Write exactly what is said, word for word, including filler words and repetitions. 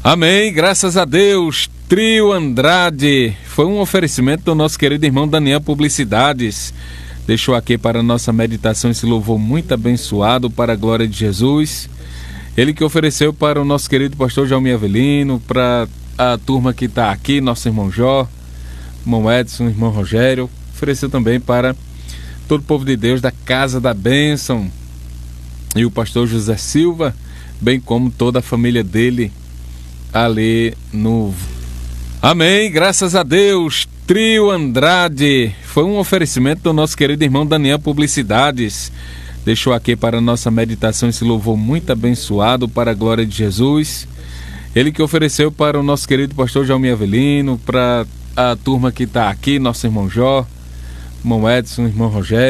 Amém, graças a Deus. Trio Andrade foi um oferecimento do nosso querido irmão Daniel Publicidades. Deixou aqui para a nossa meditação esse louvor muito abençoado para a glória de Jesus. Ele que ofereceu para o nosso querido pastor Jaumir Avelino, para a turma que está aqui, nosso irmão Jó, irmão Edson, irmão Rogério. Ofereceu também para todo o povo de Deus da Casa da Bênção e o pastor José Silva, bem como toda a família dele ali no... Amém, graças a Deus. Trio Andrade foi um oferecimento do nosso querido irmão Daniel Publicidades. Deixou aqui para a nossa meditação esse louvor muito abençoado para a glória de Jesus. Ele que ofereceu para o nosso querido pastor Jaumir Avelino, para a turma que está aqui, nosso irmão Jó, irmão Edson, irmão Rogério.